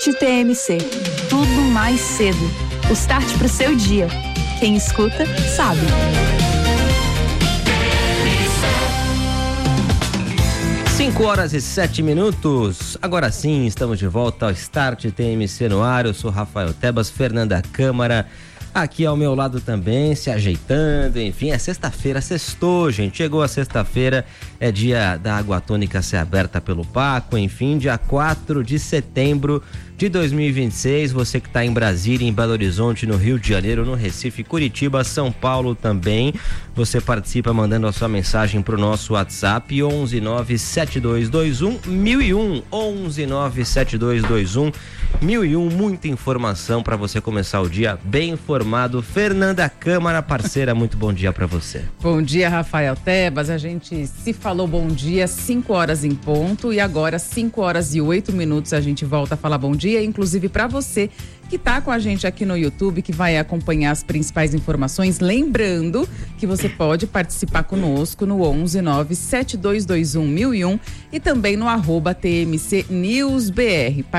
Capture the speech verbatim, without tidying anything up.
Start T M C. Tudo mais cedo. O start pro seu dia. Quem escuta, sabe. cinco horas e sete minutos. Agora sim, estamos de volta ao Start T M C no ar. Eu sou Rafael Tebas, Fernanda Câmara aqui ao meu lado também, se ajeitando, enfim, é sexta-feira, sextou, gente, chegou a sexta-feira, é dia da água tônica ser aberta pelo Paco, enfim, dia quatro de setembro de dois mil e vinte e seis, você que está em Brasília, em Belo Horizonte, no Rio de Janeiro, no Recife, Curitiba, São Paulo também, você participa mandando a sua mensagem para o nosso WhatsApp, onze nove sete dois dois um mil e um, onze nove sete dois dois um mil e um, muita informação para você começar o dia bem informado. Fernanda Câmara, parceira, muito bom dia para você. Bom dia, Rafael Tebas, a gente se falou bom dia, cinco horas em ponto, e agora cinco horas e oito minutos a gente volta a falar bom dia, inclusive para você que tá com a gente aqui no YouTube, que vai acompanhar as principais informações, lembrando que você pode participar conosco no onze nove sete dois dois um mil e um e também no arroba T M C News B R.